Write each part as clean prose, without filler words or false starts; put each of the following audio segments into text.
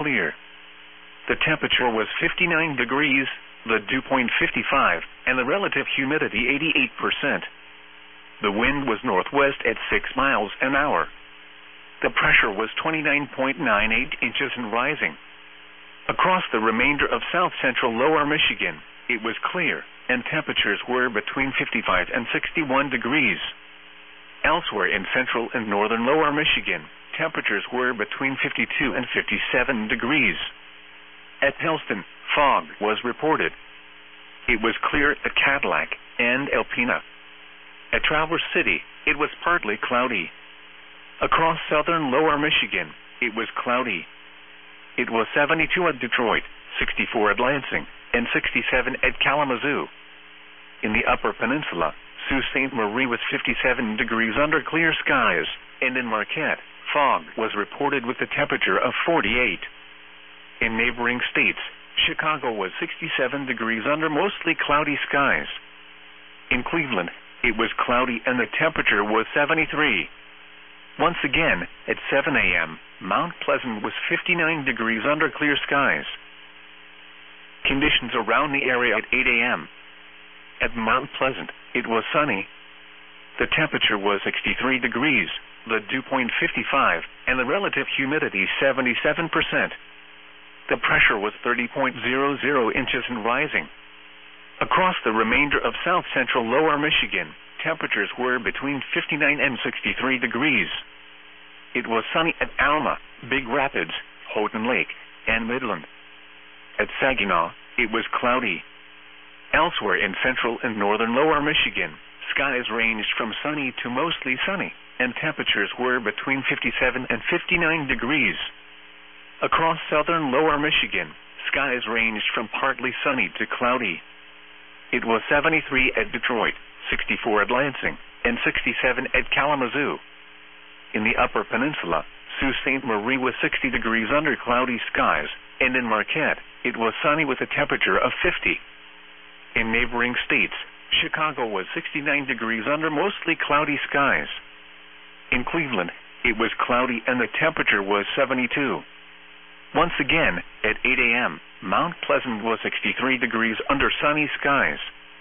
clear. The temperature was 59 degrees, the dew point 55, and the relative humidity 88%. The wind was northwest at 6 miles an hour. The pressure was 29.98 inches and rising. Across the remainder of south-central lower Michigan, it was clear, and temperatures were between 55 and 61 degrees. Elsewhere in central and northern lower Michigan, temperatures were between 52 and 57 degrees. At Helston, fog was reported. It was clear at Cadillac and Alpena. At Traverse City, it was partly cloudy. Across southern lower Michigan, it was cloudy. It was 72 at Detroit, 64 at Lansing, and 67 at Kalamazoo. In the Upper Peninsula, Sault Ste. Marie was 57 degrees under clear skies, and in Marquette, fog was reported with a temperature of 48. In neighboring states, Chicago was 67 degrees under mostly cloudy skies. In Cleveland, it was cloudy and the temperature was 73. Once again, at 7 a.m., Mount Pleasant was 59 degrees under clear skies. Conditions around the area at 8 a.m. At Mount Pleasant, it was sunny. The temperature was 63 degrees, the dew point 55, and the relative humidity 77%. The pressure was 30.00 inches and rising. Across the remainder of south-central lower Michigan, temperatures were between 59 and 63 degrees. It was sunny at Alma, Big Rapids, Houghton Lake, and Midland. At Saginaw, it was cloudy. Elsewhere in central and northern lower Michigan, skies ranged from sunny to mostly sunny, and temperatures were between 57 and 59 degrees. Across southern lower Michigan, skies ranged from partly sunny to cloudy. It was 73 at Detroit, 64 at Lansing, and 67 at Kalamazoo. In the Upper Peninsula, Sault Ste. Marie was 60 degrees under cloudy skies, and in Marquette, it was sunny with a temperature of 50. In neighboring states, Chicago was 69 degrees under mostly cloudy skies. In Cleveland, it was cloudy and the temperature was 72. Once again, at 8 a.m., Mount Pleasant was 63 degrees under sunny skies.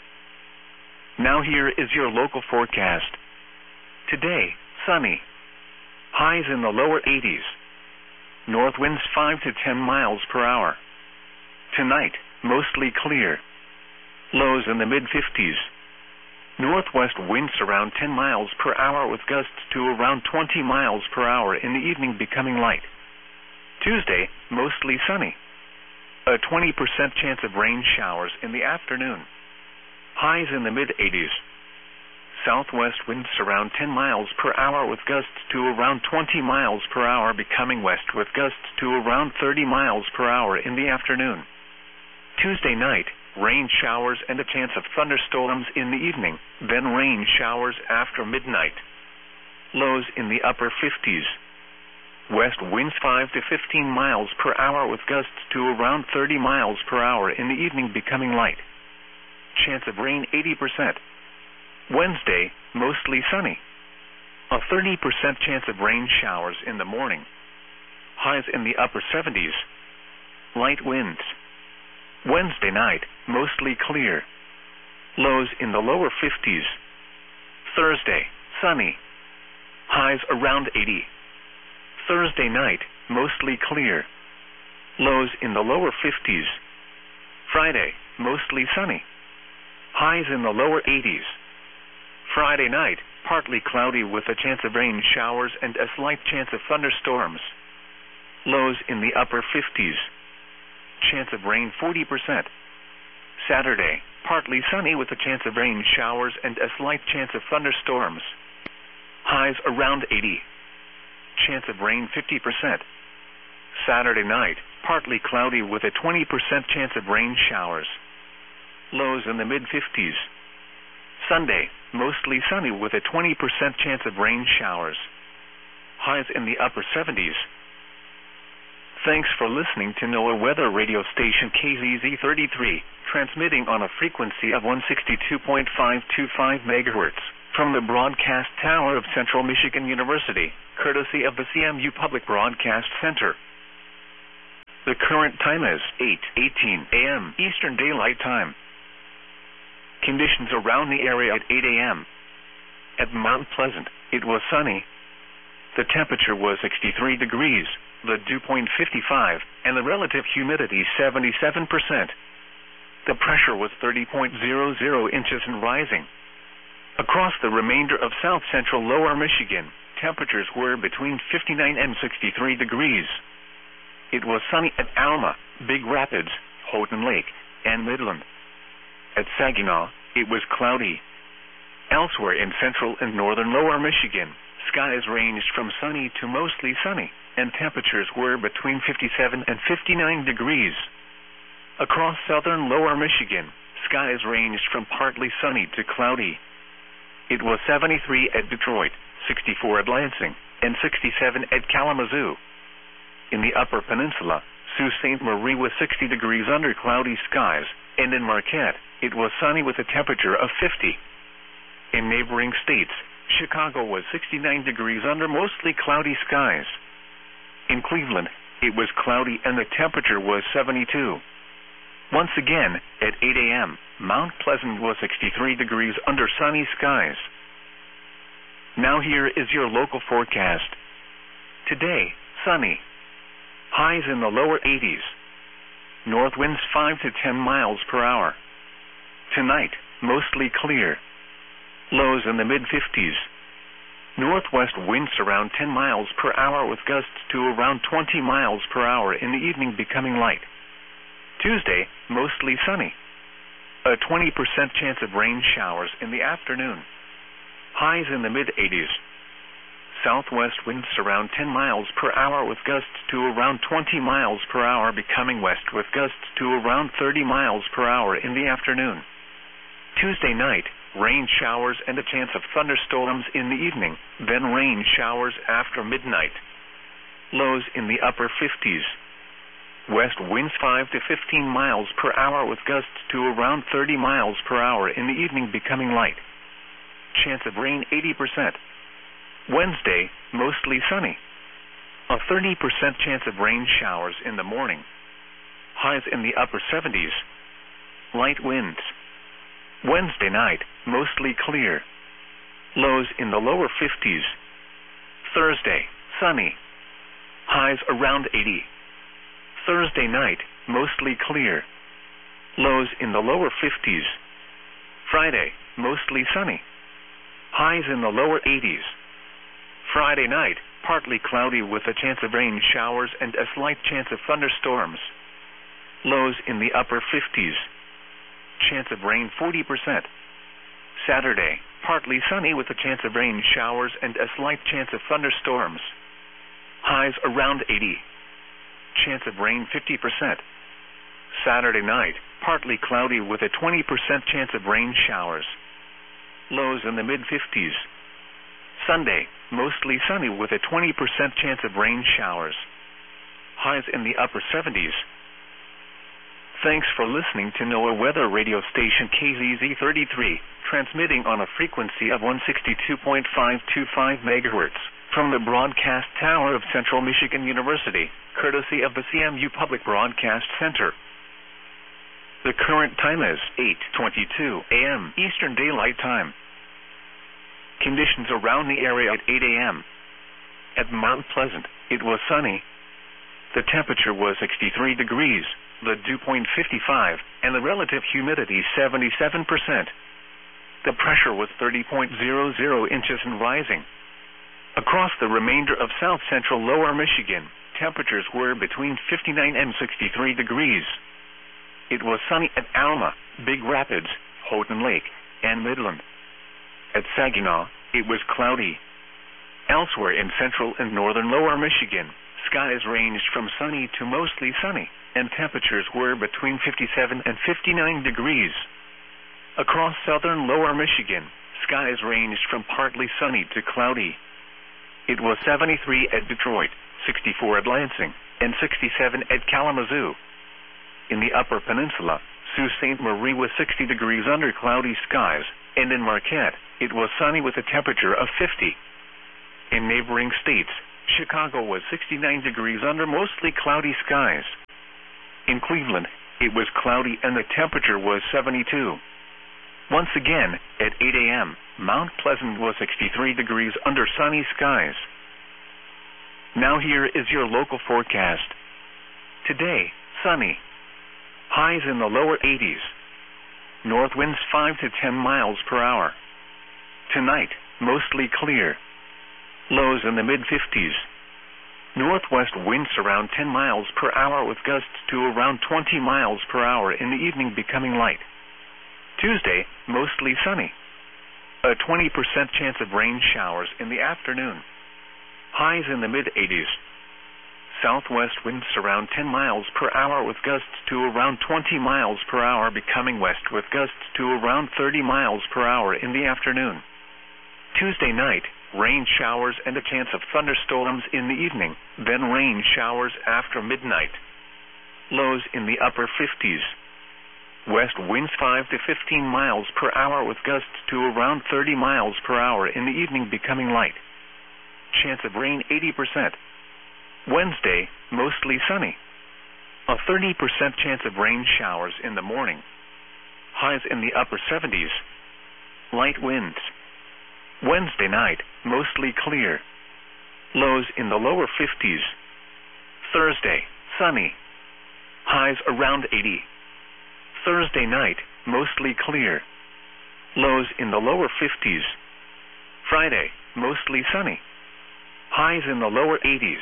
Now here is your local forecast. Today, sunny. Highs in the lower 80s. North winds 5 to 10 miles per hour. Tonight, mostly clear. Lows in the mid-50s. Northwest winds around 10 miles per hour with gusts to around 20 miles per hour in the evening becoming light. Tuesday, mostly sunny. A 20% chance of rain showers in the afternoon. Highs in the mid-80s. Southwest winds around 10 miles per hour with gusts to around 20 miles per hour becoming west with gusts to around 30 miles per hour in the afternoon. Tuesday night, rain showers and a chance of thunderstorms in the evening, then rain showers after midnight. Lows in the upper 50s. West winds 5 to 15 miles per hour with gusts to around 30 miles per hour in the evening becoming light. Chance of rain 80%. Wednesday, mostly sunny. A 30% chance of rain showers in the morning. Highs in the upper 70s. Light winds. Wednesday night, mostly clear. Lows in the lower 50s. Thursday, sunny. Highs around 80. Thursday night, mostly clear. Lows in the lower 50s. Friday, mostly sunny. Highs in the lower 80s. Friday night, partly cloudy with a chance of rain showers and a slight chance of thunderstorms. Lows in the upper 50s. Chance of rain 40%. Saturday, partly sunny with a chance of rain showers and a slight chance of thunderstorms. Highs around 80. Chance of rain 50%. Saturday night, partly cloudy with a 20% chance of rain showers. Lows in the mid-50s. Sunday, mostly sunny with a 20% chance of rain showers. Highs in the upper 70s. Thanks for listening to NOAA Weather Radio Station KZZ33, transmitting on a frequency of 162.525 MHz from the broadcast tower of Central Michigan University, courtesy of the CMU Public Broadcast Center. The current time is 8:18 a.m. Eastern Daylight Time. Conditions around the area at 8 a.m. At Mount Pleasant, it was sunny. The temperature was 63 degrees, the dew point 55, and the relative humidity 77%. The pressure was 30.00 inches and rising. Across the remainder of south-central lower Michigan, temperatures were between 59 and 63 degrees. It was sunny at Alma, Big Rapids, Houghton Lake, and Midland. At Saginaw, it was cloudy. Elsewhere in central and northern lower Michigan, skies ranged from sunny to mostly sunny, and temperatures were between 57 and 59 degrees. Across southern lower Michigan, skies ranged from partly sunny to cloudy. It was 73 at Detroit, 64 at Lansing, and 67 at Kalamazoo. In the Upper Peninsula, Sault Ste. Marie was 60 degrees under cloudy skies, and in Marquette, it was sunny with a temperature of 50. In neighboring states, Chicago was 69 degrees under mostly cloudy skies. In Cleveland, it was cloudy and the temperature was 72. Once again, at 8 a.m., Mount Pleasant was 63 degrees under sunny skies. Now here is your local forecast. Today, sunny. Highs in the lower 80s. North winds 5 to 10 miles per hour. Tonight, mostly clear. Lows in the mid-50s. Northwest winds around 10 miles per hour with gusts to around 20 miles per hour in the evening becoming light. Tuesday, mostly sunny. A 20% chance of rain showers in the afternoon. Highs in the mid-80s. Southwest winds around 10 miles per hour with gusts to around 20 miles per hour becoming west with gusts to around 30 miles per hour in the afternoon. Tuesday night, rain showers and a chance of thunderstorms in the evening, then rain showers after midnight. Lows in the upper 50s. West winds 5 to 15 miles per hour with gusts to around 30 miles per hour in the evening becoming light. Chance of rain 80%. Wednesday, mostly sunny. A 30% chance of rain showers in the morning. Highs in the upper 70s. Light winds. Wednesday night, mostly clear. Lows in the lower 50s. Thursday, sunny. Highs around 80. Thursday night, mostly clear. Lows in the lower 50s. Friday, mostly sunny. Highs in the lower 80s. Friday night, partly cloudy with a chance of rain showers and a slight chance of thunderstorms. Lows in the upper 50s. Chance of rain 40%. Saturday, partly sunny with a chance of rain showers and a slight chance of thunderstorms. Highs around 80. Chance of rain 50%. Saturday night, partly cloudy with a 20% chance of rain showers. Lows in the mid-50s. Sunday, mostly sunny with a 20% chance of rain showers. Highs in the upper 70s. Thanks for listening to NOAA Weather Radio Station KZZ33, transmitting on a frequency of 162.525 MHz from the broadcast tower of Central Michigan University, courtesy of the CMU Public Broadcast Center. The current time is 8:22 a.m. Eastern Daylight Time. Conditions around the area at 8 a.m. At Mount Pleasant, it was sunny. The temperature was 63 degrees, the dew point 55, and the relative humidity 77%. The pressure was 30.00 inches and rising. Across the remainder of south-central lower Michigan, temperatures were between 59 and 63 degrees. It was sunny at Alma, Big Rapids, Houghton Lake, and Midland. At Saginaw, it was cloudy. Elsewhere in central and northern lower Michigan, skies ranged from sunny to mostly sunny, and temperatures were between 57 and 59 degrees. Across southern lower Michigan, skies ranged from partly sunny to cloudy. It was 73 at Detroit, 64 at Lansing, and 67 at Kalamazoo. In the Upper Peninsula, Sault Ste. Marie was 60 degrees under cloudy skies, and in Marquette, it was sunny with a temperature of 50. In neighboring states, Chicago was 69 degrees under mostly cloudy skies. In Cleveland, it was cloudy and the temperature was 72. Once again, at 8 a.m., Mount Pleasant was 63 degrees under sunny skies. Now here is your local forecast. Today, sunny. Highs in the lower 80s. North winds 5 to 10 miles per hour. Tonight, mostly clear. Lows in the mid-50s. Northwest winds around 10 miles per hour with gusts to around 20 miles per hour in the evening becoming light. Tuesday, mostly sunny. A 20% chance of rain showers in the afternoon. Highs in the mid-80s. Southwest winds around 10 miles per hour with gusts to around 20 miles per hour becoming west with gusts to around 30 miles per hour in the afternoon. Tuesday night, rain showers and a chance of thunderstorms in the evening, then rain showers after midnight. Lows in the upper 50s. West winds 5 to 15 miles per hour with gusts to around 30 miles per hour in the evening becoming light. Chance of rain 80%. Wednesday, mostly sunny. A 30% chance of rain showers in the morning. Highs in the upper 70s. Light winds. Wednesday night, mostly clear. Lows in the lower 50s. Thursday, sunny. Highs around 80. Thursday night, mostly clear. Lows in the lower 50s. Friday, mostly sunny. Highs in the lower 80s.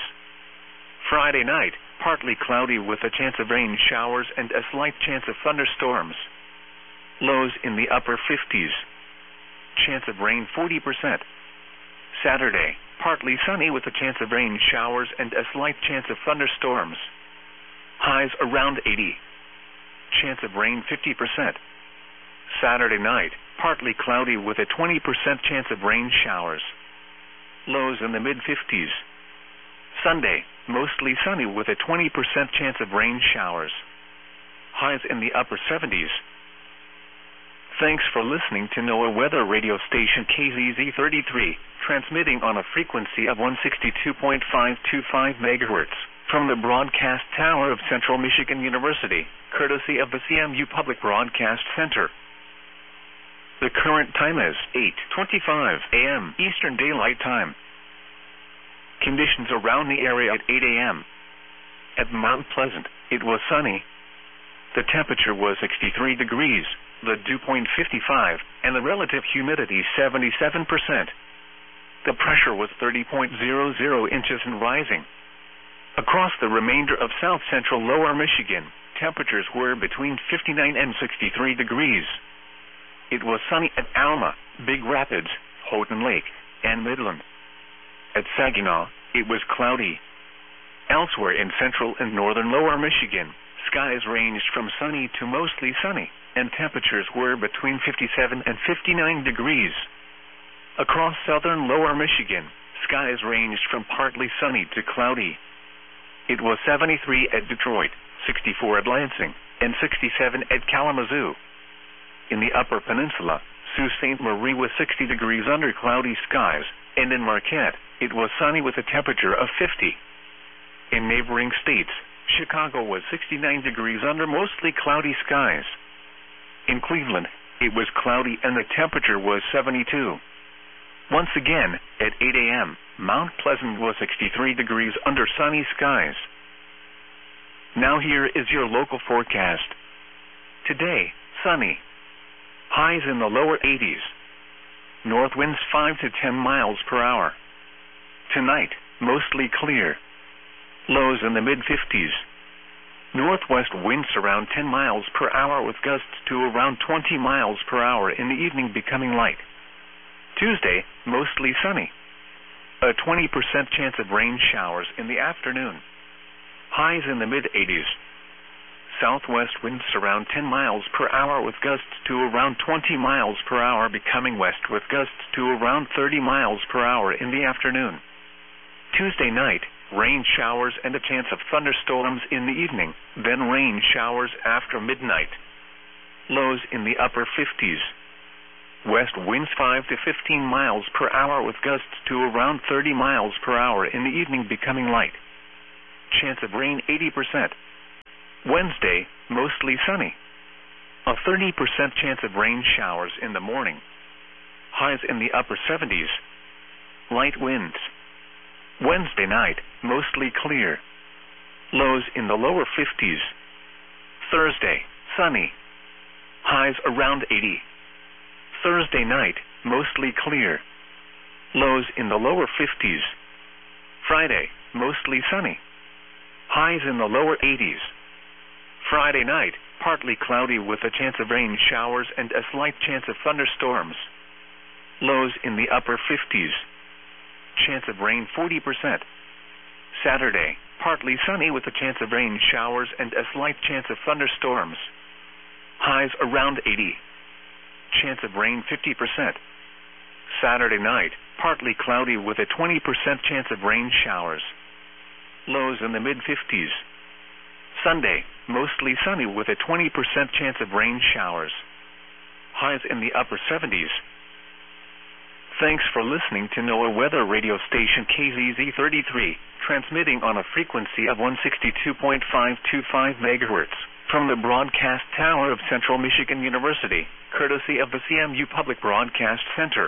Friday night, partly cloudy with a chance of rain showers and a slight chance of thunderstorms. Lows in the upper 50s. Chance of rain 40%. Saturday, partly sunny with a chance of rain showers and a slight chance of thunderstorms. Highs around 80. Chance of rain 50%. Saturday night, partly cloudy with a 20% chance of rain showers. Lows in the mid-50s. Sunday, mostly sunny with a 20% chance of rain showers. Highs in the upper 70s. Thanks for listening to NOAA Weather Radio Station KZZ33, transmitting on a frequency of 162.525 MHz from the broadcast tower of Central Michigan University, courtesy of the CMU Public Broadcast Center. The current time is 8:25 a.m. Eastern Daylight Time. Conditions around the area at 8 a.m. At Mount Pleasant, it was sunny. The temperature was 63 degrees, the dew point 55, and the relative humidity 77%. The pressure was 30.00 inches and rising. Across the remainder of south-central lower Michigan, temperatures were between 59 and 63 degrees. It was sunny at Alma, Big Rapids, Houghton Lake, and Midland. At Saginaw, it was cloudy. Elsewhere in central and northern lower Michigan, skies ranged from sunny to mostly sunny, and temperatures were between 57 and 59 degrees. Across southern lower Michigan, skies ranged from partly sunny to cloudy. It was 73 at Detroit, 64 at Lansing, and 67 at Kalamazoo. In the Upper Peninsula, Sault Ste. Marie was 60 degrees under cloudy skies, and in Marquette, it was sunny with a temperature of 50. In neighboring states, Chicago was 69 degrees under mostly cloudy skies. In Cleveland, it was cloudy and the temperature was 72. Once again, at 8 a.m., Mount Pleasant was 63 degrees under sunny skies. Now here is your local forecast. Today, sunny. Highs in the lower 80s. North winds 5 to 10 miles per hour. Tonight, mostly clear. Lows in the mid-50s. Northwest winds around 10 miles per hour with gusts to around 20 miles per hour in the evening becoming light. Tuesday, mostly sunny. A 20% chance of rain showers in the afternoon. Highs in the mid-80s. Southwest winds around 10 miles per hour with gusts to around 20 miles per hour becoming west with gusts to around 30 miles per hour in the afternoon. Tuesday night, rain showers and a chance of thunderstorms in the evening, then rain showers after midnight. Lows in the upper 50s. West winds 5 to 15 miles per hour with gusts to around 30 miles per hour in the evening becoming light. Chance of rain 80%. Wednesday, mostly sunny. A 30% chance of rain showers in the morning. Highs in the upper 70s. Light winds. Wednesday night, mostly clear. Lows in the lower 50s. Thursday, sunny. Highs around 80. Thursday night, mostly clear. Lows in the lower 50s. Friday, mostly sunny. Highs in the lower 80s. Friday night, partly cloudy with a chance of rain showers and a slight chance of thunderstorms. Lows in the upper 50s. Chance of rain 40%. Saturday, partly sunny with a chance of rain showers and a slight chance of thunderstorms. Highs around 80. Chance of rain 50%. Saturday night, partly cloudy with a 20% chance of rain showers. Lows in the mid-50s. Sunday, mostly sunny with a 20% chance of rain showers. Highs in the upper 70s. Thanks for listening to NOAA Weather Radio Station KZZ33, transmitting on a frequency of 162.525 MHz from the broadcast tower of Central Michigan University, courtesy of the CMU Public Broadcast Center.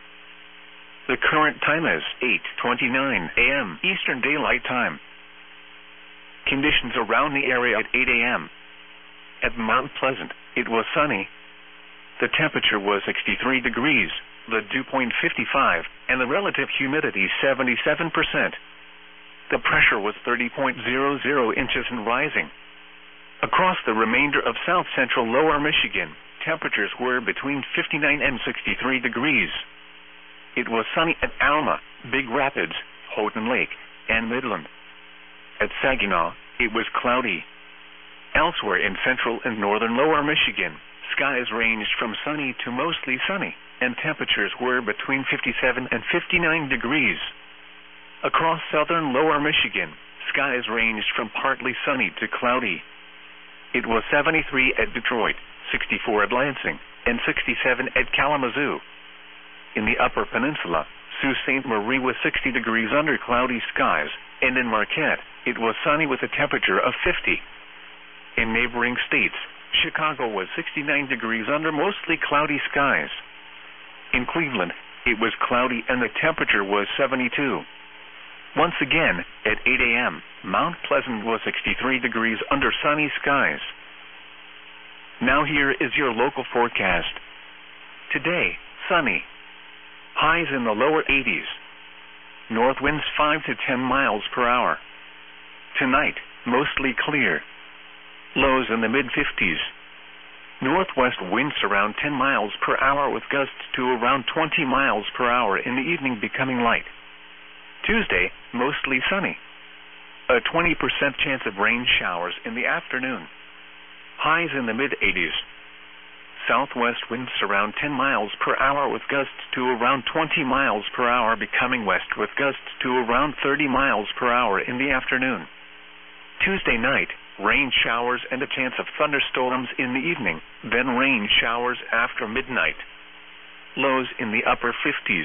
The current time is 8:29 a.m. Eastern Daylight Time. Conditions around the area at 8 a.m. At Mount Pleasant, it was sunny. The temperature was 63 degrees, the dew point 55, and the relative humidity 77%. The pressure was 30.00 inches and rising. Across the remainder of south central lower Michigan, temperatures were between 59 and 63 degrees. It was sunny at Alma, Big Rapids, Houghton Lake, and Midland. At Saginaw, it was cloudy. Elsewhere in central and northern lower Michigan, skies ranged from sunny to mostly sunny, and temperatures were between 57 and 59 degrees. Across southern lower Michigan, skies ranged from partly sunny to cloudy. It was 73 at Detroit, 64 at Lansing, and 67 at Kalamazoo. In the Upper Peninsula, Sault Ste. Marie was 60 degrees under cloudy skies, and in Marquette, it was sunny with a temperature of 50. In neighboring states, Chicago was 69 degrees under mostly cloudy skies. In Cleveland, it was cloudy and the temperature was 72. Once again, at 8 a.m., Mount Pleasant was 63 degrees under sunny skies. Now here is your local forecast. Today, sunny. Highs in the lower 80s. North winds 5 to 10 miles per hour. Tonight, mostly clear. Lows in the mid-50s. Northwest winds around 10 miles per hour with gusts to around 20 miles per hour in the evening becoming light. Tuesday, mostly sunny. A 20% chance of rain showers in the afternoon. Highs in the mid-80s. Southwest winds around 10 miles per hour with gusts to around 20 miles per hour becoming west with gusts to around 30 miles per hour in the afternoon. Tuesday night, rain showers and a chance of thunderstorms in the evening, then rain showers after midnight. Lows in the upper 50s.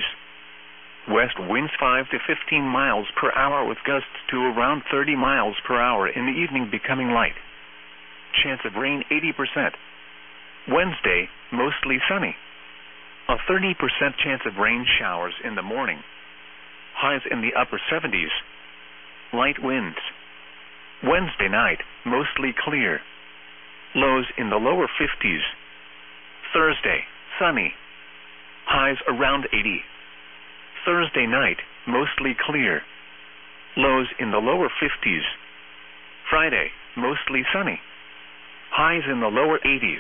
West winds 5 to 15 miles per hour with gusts to around 30 miles per hour in the evening becoming light. Chance of rain 80%. Wednesday, mostly sunny. A 30% chance of rain showers in the morning. Highs in the upper 70s. Light winds. Wednesday night, mostly clear. Lows in the lower 50s. Thursday, sunny. Highs around 80. Thursday night, mostly clear. Lows in the lower 50s. Friday, mostly sunny. Highs in the lower 80s.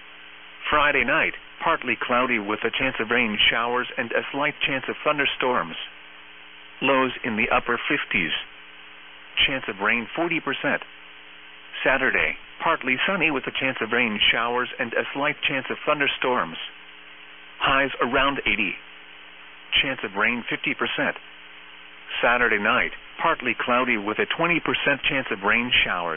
Friday night, partly cloudy with a chance of rain showers and a slight chance of thunderstorms. Lows in the upper 50s. Chance of rain 40%. Saturday, partly sunny with a chance of rain showers and a slight chance of thunderstorms. Highs around 80. Chance of rain 50%. Saturday night, partly cloudy with a 20% chance of rain showers.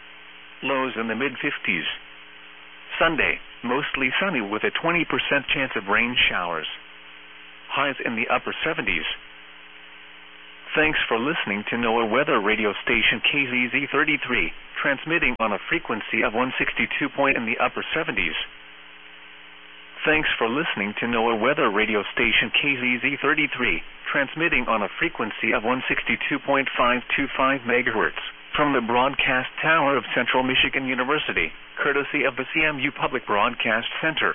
Lows in the mid-50s. Sunday, mostly sunny with a 20% chance of rain showers. Highs in the upper 70s. Thanks for listening to NOAA weather radio station KZZ33, transmitting on a frequency of 162 in the upper 70s. Thanks for listening to NOAA weather radio station KZZ33, transmitting on a frequency of 162.525 MHz, from the broadcast tower of Central Michigan University, courtesy of the CMU Public Broadcast Center.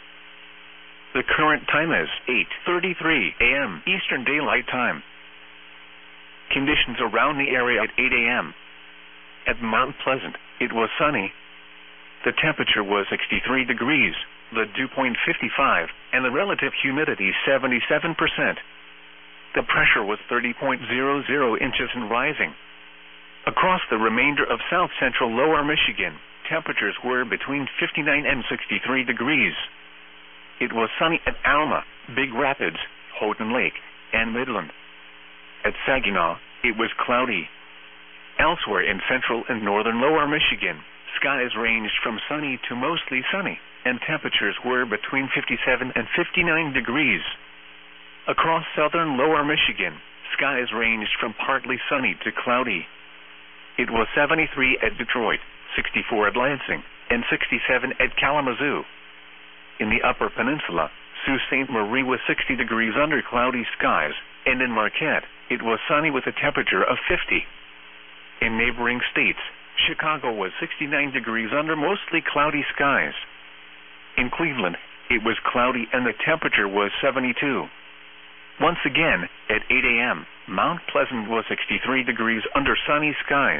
The current time is 8:33 a.m. Eastern Daylight Time. Conditions around the area at 8 a.m. At Mount Pleasant, it was sunny. The temperature was 63 degrees, the dew point 55, and the relative humidity 77%. The pressure was 30.00 inches and rising. Across the remainder of south central lower Michigan, temperatures were between 59 and 63 degrees. It was sunny at Alma, Big Rapids, Houghton Lake, and Midland. At Saginaw, it was cloudy. Elsewhere in central and northern lower Michigan, skies ranged from sunny to mostly sunny, and temperatures were between 57 and 59 degrees. Across southern lower Michigan, skies ranged from partly sunny to cloudy. It was 73 at Detroit, 64 at Lansing, and 67 at Kalamazoo. In the Upper Peninsula, Sault Ste. Marie was 60 degrees under cloudy skies, and in Marquette, it was sunny with a temperature of 50. In neighboring states, Chicago was 69 degrees under mostly cloudy skies. In Cleveland, it was cloudy and the temperature was 72. Once again, at 8 a.m., Mount Pleasant was 63 degrees under sunny skies.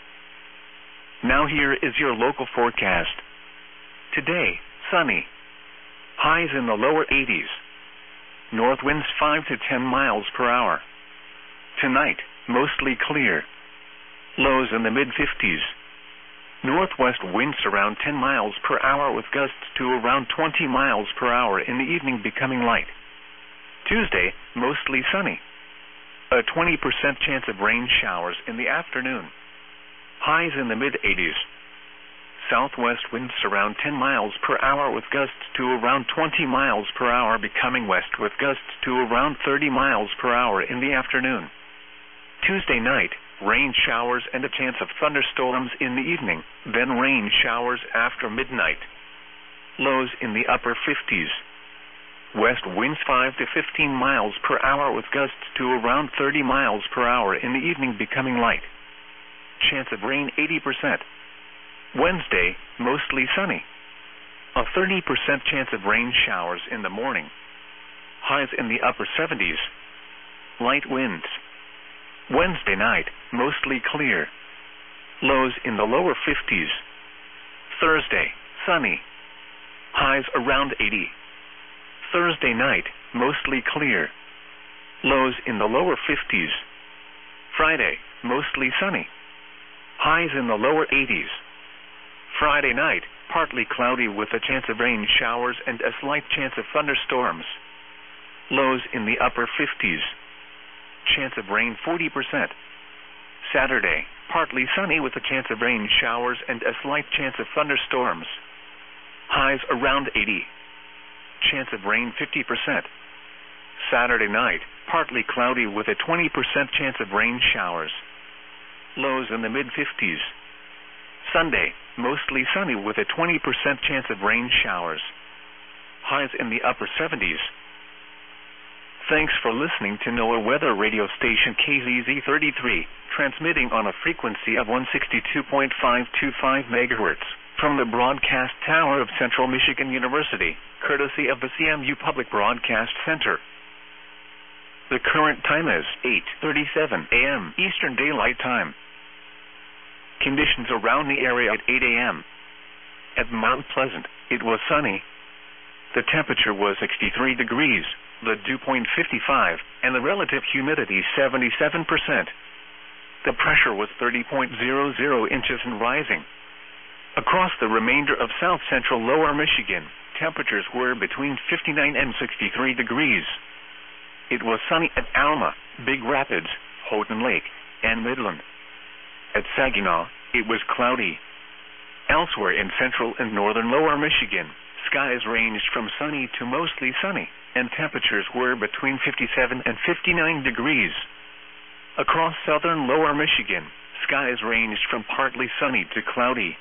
Now here is your local forecast. Today, sunny. Highs in the lower 80s. North winds 5 to 10 miles per hour. Tonight, mostly clear. Lows in the mid-50s. Northwest winds around 10 miles per hour with gusts to around 20 miles per hour in the evening becoming light. Tuesday, mostly sunny. A 20% chance of rain showers in the afternoon. Highs in the mid-80s. Southwest winds around 10 miles per hour with gusts to around 20 miles per hour becoming west with gusts to around 30 miles per hour in the afternoon. Tuesday night, rain showers and a chance of thunderstorms in the evening, then rain showers after midnight. Lows in the upper 50s. West winds 5 to 15 miles per hour with gusts to around 30 miles per hour in the evening becoming light. Chance of rain 80%. Wednesday, mostly sunny. A 30% chance of rain showers in the morning. Highs in the upper 70s. Light winds. Wednesday night, mostly clear. Lows in the lower 50s. Thursday, sunny. Highs around 80. Thursday night, mostly clear. Lows in the lower 50s. Friday, mostly sunny. Highs in the lower 80s. Friday night, partly cloudy with a chance of rain showers and a slight chance of thunderstorms. Lows in the upper 50s. Chance of rain 40%. Saturday, partly sunny with a chance of rain showers and a slight chance of thunderstorms. Highs around 80. Chance of rain 50%. Saturday night, partly cloudy with a 20% chance of rain showers. Lows in the mid-50s. Sunday, mostly sunny with a 20% chance of rain showers. Highs in the upper 70s. Thanks for listening to NOAA weather radio station KZZ33, transmitting on a frequency of 162.525 MHz, from the broadcast tower of Central Michigan University, courtesy of the CMU Public Broadcast Center. The current time is 8:37 a.m. Eastern Daylight Time. Conditions around the area at 8 a.m. At Mount Pleasant, it was sunny. The temperature was 63 degrees, the dew point 55, and the relative humidity 77%. The pressure was 30.00 inches and rising. Across the remainder of south central lower Michigan, temperatures were between 59 and 63 degrees. It was sunny at Alma, Big Rapids, Houghton Lake, and Midland. At Saginaw, it was cloudy. Elsewhere in central and northern lower Michigan, skies ranged from sunny to mostly sunny, and temperatures were between 57 and 59 degrees. Across southern lower Michigan, skies ranged from partly sunny to cloudy.